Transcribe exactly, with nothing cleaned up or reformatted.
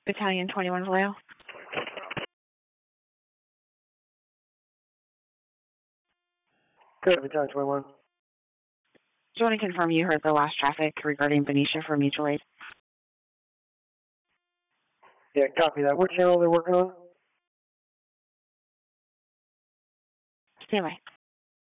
Battalion twenty-one Vallejo. Good, Battalion twenty-one. Do you want to confirm you heard the last traffic regarding Benicia for mutual aid? Yeah, copy that. What channel are they working on? Stand by.